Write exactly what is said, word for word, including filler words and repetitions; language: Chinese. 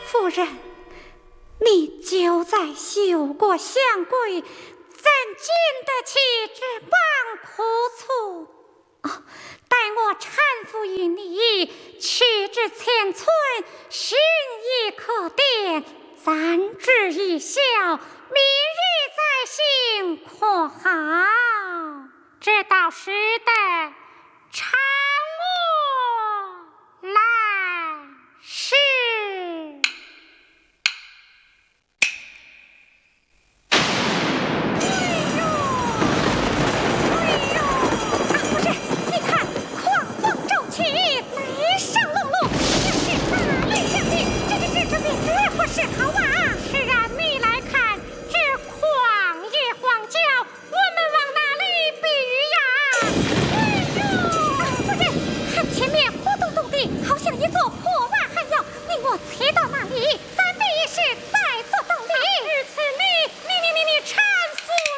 夫人，你久在修国相贵，怎经得起这般苦楚？哦，待我搀扶于你，去至前村，寻一客店，暂置一宵，明日再行，可好？ 这倒是的，差。